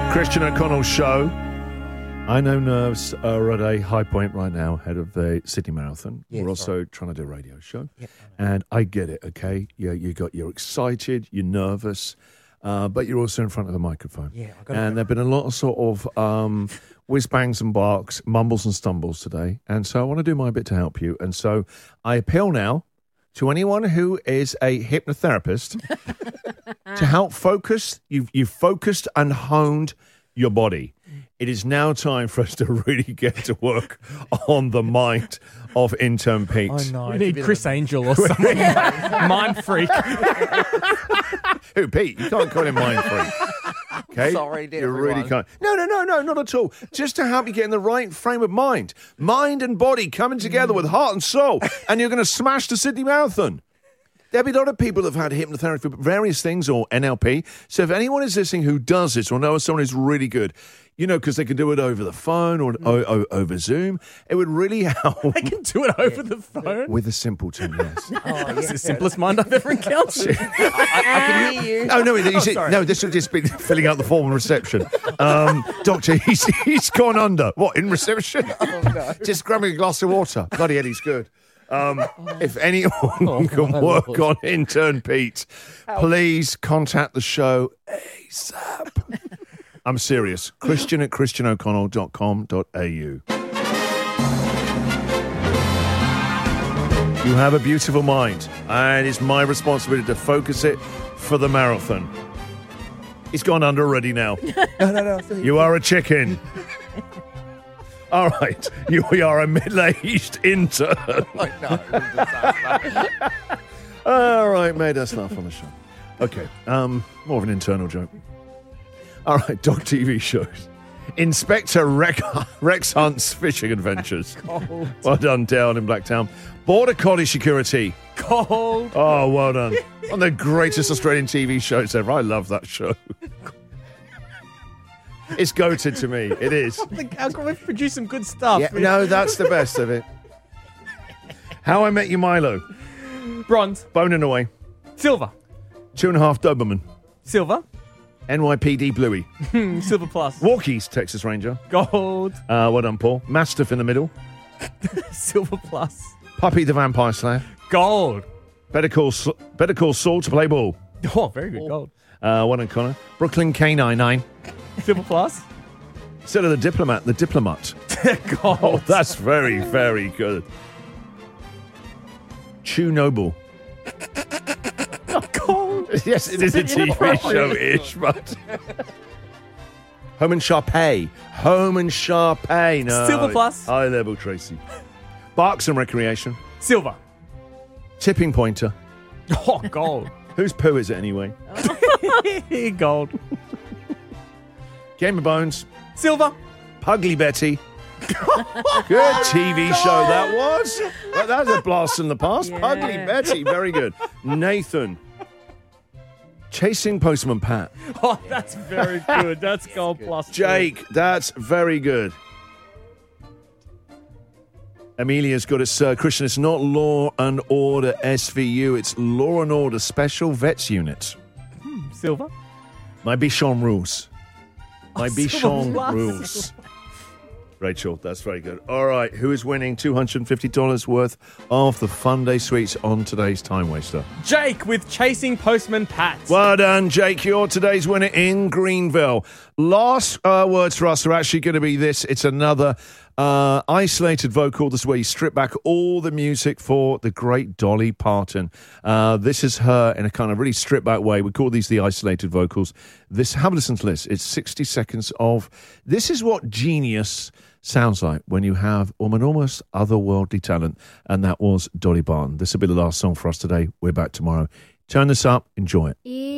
Christian O'Connell Show. I know nerves are at a high point right now ahead of the Sydney Marathon. Yeah, We're also trying to do a radio show. Yep. And I get it, okay? You're excited, you're nervous, but you're also in front of the microphone. Yeah, and there have been a lot of sort of whiz-bangs and barks, mumbles and stumbles today. And so I want to do my bit to help you. And so I appeal now to anyone who is a hypnotherapist to help focus. You've focused and honed your body. It is now time for us to really get to work on the mind of intern Pete. I know. We need Chris Angel or someone. Mind freak. Who, Pete? You can't call him mind freak. Okay? Sorry, dear You really everyone. can't. No, not at all. Just to help you get in the right frame of mind. Mind and body coming together with heart and soul, and you're going to smash the Sydney Marathon. There'll be a lot of people who've had hypnotherapy for various things or NLP. So if anyone is listening who does this or knows someone who's really good, you know, because they can do it over the phone or over Zoom, it would really help. They can do it over the phone. With a simpleton, yes. That's the simplest mind I've ever encountered. I can hear you. Oh, no, you see, sorry. no, this will just be filling out the form in reception. Doctor, he's gone under. What, in reception? Oh, no. Just grabbing a glass of water. Bloody hell, he's good. If anyone can work on intern Pete, please contact the show ASAP. I'm serious. Christian at christianoconnell.com.au. You have a beautiful mind, and it's my responsibility to focus it for the marathon. It's gone under already now. No. You are a chicken. All right. You are a middle-aged intern. All right, mate. That's enough on the show. Okay. More of an internal joke. All right. Dog TV shows. Inspector Rex Hunt's Fishing Adventures. Cold. Well done, down in Blacktown. Border Collie Security. Cold. Oh, well done. One of the greatest Australian TV shows ever. I love that show. It's goated to me. It is. How can we produce some good stuff? Yeah, no, that's the best of it. How I Met Your Milo. Bronze. Boning Away. Silver. 2.5 Doberman. Silver. NYPD Bluey. Silver plus. Walkies, Texas Ranger. Gold. Well done, Paul. Mastiff in the middle. Silver plus. Puppy the Vampire Slayer. Gold. Better Call Saul to play ball. Oh, very good. Gold. Well done, Connor. Brooklyn K-99. Silver plus. Instead of the Diplomat. Gold. Oh, that's very, very good. Chew Noble. Gold. Yes, it is a TV show-ish, but... Home and Sharpay. No. Silver plus. High level, Tracy. Barks and Recreation. Silver. Tipping Pointer. Oh, gold. Whose poo is it anyway? Gold. Game of Bones. Silver. Pugly Betty. Good TV show that was. That was a blast from the past. Yeah. Pugly Betty, very good. Nathan. Chasing Postman Pat. Oh, that's very good. That's gold plus. Jake, that's very good. Amelia's got it, Christian. It's not Law and Order SVU. It's Law and Order Special Vets Unit. Silver. My Bichon rules. My Silver Bichon plus. rules. Rachel, that's very good. All right, who is winning $250 worth of the Fun Day Sweets on today's Time Waster? Jake with Chasing Postman Pat. Well done, Jake. You're today's winner in Greenville. Last words for us are actually going to be this. It's another isolated vocal. This is where you strip back all the music for the great Dolly Parton. This is her in a kind of really stripped back way. We call these the isolated vocals. Have a listen to this. It's 60 seconds of... This is what genius sounds like when you have an almost otherworldly talent, and that was Dolly Parton. This will be the last song for us today. We're back tomorrow. Turn this up. Enjoy it.